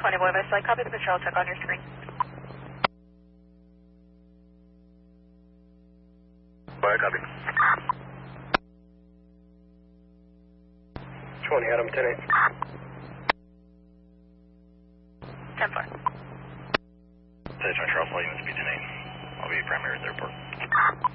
20 Boy West, copy the patrol check on your screen. Boy, copy. 20 Adam 10-8. 10-4. Station Charles, units be 10-8. I'll be primary at the airport.